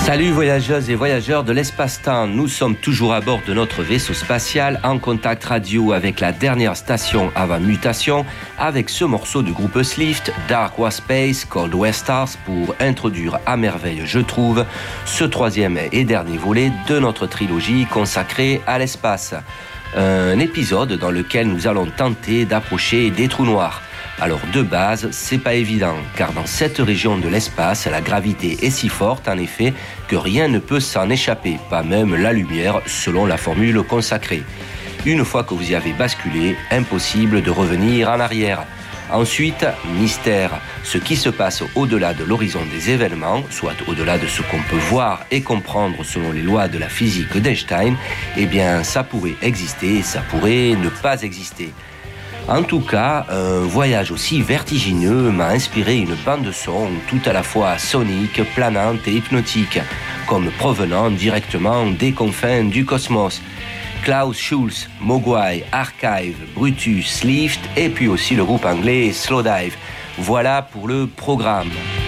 Salut voyageuses et voyageurs de l'espace-temps, nous sommes toujours à bord de notre vaisseau spatial en contact radio avec la dernière station avant mutation avec ce morceau du groupe Slift, Dark Was Space, Cold Were Stars pour introduire à merveille, je trouve, ce troisième et dernier volet de notre trilogie consacrée à l'espace. Un épisode dans lequel nous allons tenter d'approcher des trous noirs. Alors de base, c'est pas évident, car dans cette région de l'espace, la gravité est si forte en effet que rien ne peut s'en échapper, pas même la lumière selon la formule consacrée. Une fois que vous y avez basculé, impossible de revenir en arrière. Ensuite, mystère, ce qui se passe au-delà de l'horizon des événements, soit au-delà de ce qu'on peut voir et comprendre selon les lois de la physique d'Einstein, eh bien ça pourrait exister, ça pourrait ne pas exister. En tout cas, un voyage aussi vertigineux m'a inspiré une bande son tout à la fois sonique, planante et hypnotique, comme provenant directement des confins du cosmos. Klaus Schulze, Mogwai, Archive, Brutus, Slift et puis aussi le groupe anglais Slowdive. Voilà pour le programme.